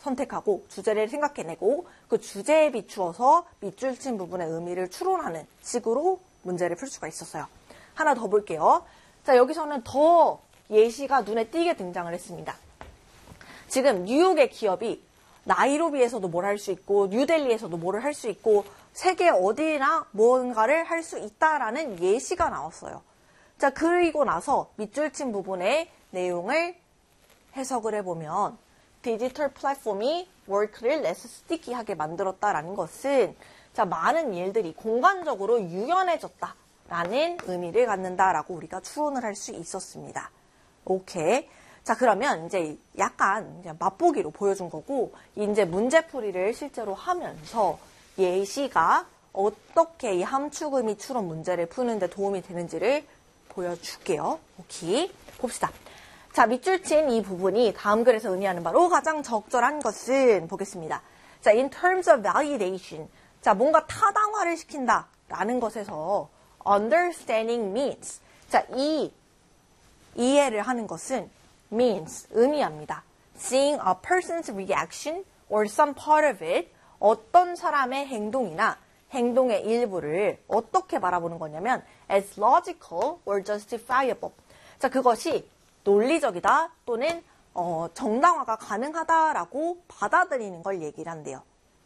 선택하고 주제를 생각해내고 그 주제에 비추어서 밑줄 친 부분의 의미를 추론하는 식으로 문제를 풀 수가 있었어요. 하나 더 볼게요. 자, 여기서는 더 예시가 눈에 띄게 등장을 했습니다. 지금 뉴욕의 기업이 나이로비에서도 뭘 할 수 있고 뉴델리에서도 뭐를 할 수 있고 세계 어디나 뭔가를 할 수 있다라는 예시가 나왔어요. 자, 그리고 나서 밑줄 친 부분의 내용을 해석을 해보면 디지털 플랫폼이 워크를 less sticky하게 만들었다라는 것은 자, 많은 일들이 공간적으로 유연해졌다라는 의미를 갖는다라고 우리가 추론을 할 수 있었습니다. 오케이. 자, 그러면 이제 약간 맛보기로 보여준 거고 이제 문제풀이를 실제로 하면서 예시가 어떻게 이 함축의미 추론 문제를 푸는데 도움이 되는지를 보여줄게요. 오케이. 봅시다. 자, 밑줄 친 이 부분이 다음 글에서 의미하는 바로 가장 적절한 것은 보겠습니다. 자, in terms of validation. 자, 뭔가 타당화를 시킨다라는 것에서 understanding means. 자, 이해를 하는 것은 means, 의미합니다. Seeing a person's reaction or some part of it. 어떤 사람의 행동이나 행동의 일부를 어떻게 바라보는 거냐면 as logical or justifiable. 자, 그것이 논리적이다 또는 정당화가 가능하다라고 받아들이는 걸 얘기를 한대요.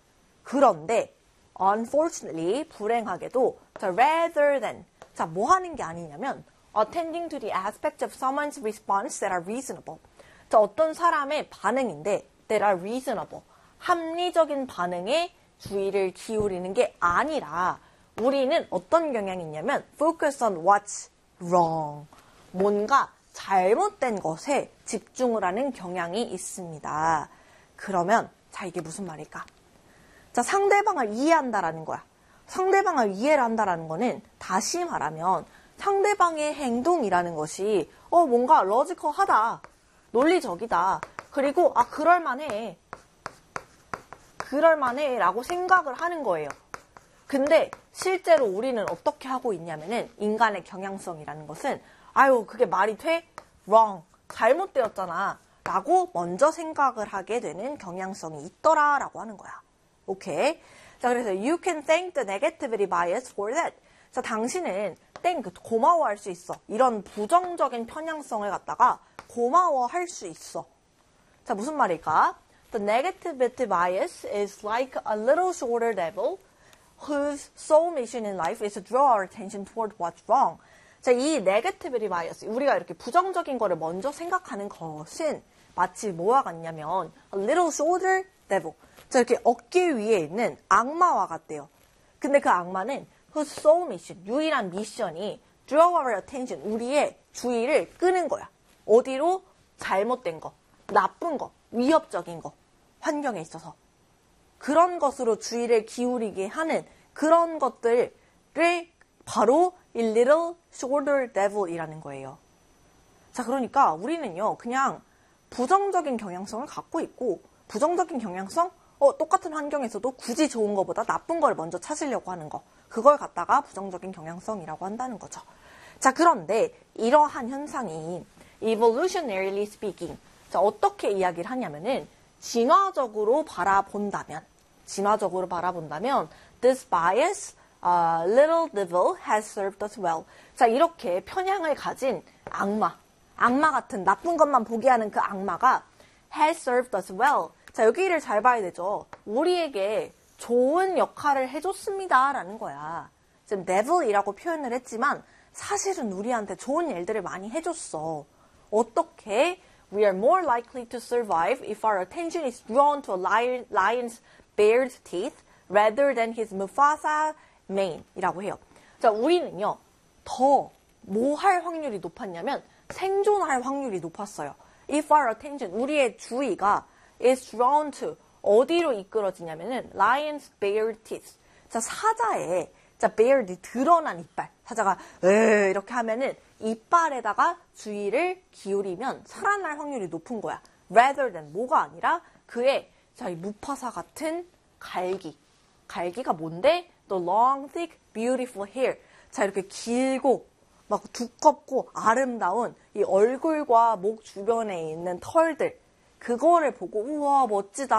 그런데 unfortunately, 불행하게도 자, rather than 자, 뭐 하는 게 아니냐면 attending to the aspects of someone's response that are reasonable. 자, 어떤 사람의 반응인데 that are reasonable. 합리적인 반응에 주의를 기울이는 게 아니라 우리는 어떤 경향이 있냐면 focus on what's wrong. 뭔가 잘못된 것에 집중을 하는 경향이 있습니다. 그러면 자, 이게 무슨 말일까? 자, 상대방을 이해한다라는 거야. 상대방을 이해를 한다라는 거는 다시 말하면 상대방의 행동이라는 것이 뭔가 러지컬하다. 논리적이다. 그리고 그럴만해 라고 생각을 하는 거예요. 근데 실제로 우리는 어떻게 하고 있냐면은 인간의 경향성이라는 것은 그게 말이 돼? wrong. 잘못되었잖아. 라고 먼저 생각을 하게 되는 경향성이 있더라 라고 하는 거야. 오케이. 자, 그래서 you can thank the negativity bias for that. 자, 당신은 고마워할 수 있어. 이런 부정적인 편향성을 갖다가 고마워할 수 있어. 자, 무슨 말일까? The negativity bias is like a little shorter devil whose sole mission in life is to draw our attention toward what's wrong. 자, 이 negativity bias, 우리가 이렇게 부정적인 거를 먼저 생각하는 것은 마치 뭐와 같냐면 a little shorter devil. 자, 이렇게 어깨 위에 있는 악마와 같대요. 근데 그 악마는 whose sole mission, 유일한 미션이 draw our attention, 우리의 주의를 끄는 거야. 어디로? 잘못된 거, 나쁜 거, 위협적인 거, 환경에 있어서. 그런 것으로 주의를 기울이게 하는 그런 것들을 바로 이 little shorter devil이라는 거예요. 자, 그러니까 우리는요, 그냥 부정적인 경향성을 갖고 있고, 부정적인 경향성? 똑같은 환경에서도 굳이 좋은 것보다 나쁜 걸 먼저 찾으려고 하는 거. 그걸 갖다가 부정적인 경향성이라고 한다는 거죠. 자, 그런데 이러한 현상이 evolutionarily speaking. 자, 어떻게 이야기를 하냐면은 진화적으로 바라본다면 this bias, little devil has served us well. 자, 이렇게 편향을 가진 악마 같은 나쁜 것만 보게 하는 그 악마가 has served us well. 자, 여기를 잘 봐야 되죠. 우리에게 좋은 역할을 해줬습니다 라는 거야. 지금 devil이라고 표현을 했지만 사실은 우리한테 좋은 일들을 많이 해줬어. 어떻게? We are more likely to survive if our attention is drawn to a lion's bared teeth rather than his Mufasa mane 이라고 해요. 자, 우리는요, 더 뭐 할 확률이 높았냐면 생존할 확률이 높았어요. If our attention, 우리의 주의가 is drawn to, 어디로 이끌어지냐면은 lion's bared teeth. 자, 사자의, bared, 드러난 이빨. 사자가 이렇게 하면은 이빨에다가 주의를 기울이면 살아날 확률이 높은 거야. Rather than, 뭐가 아니라 그의 이 무파사 같은 갈기. 갈기가 뭔데? The long, thick, beautiful hair. 자, 이렇게 길고 막 두껍고 아름다운 이 얼굴과 목 주변에 있는 털들. 그거를 보고 우와 멋지다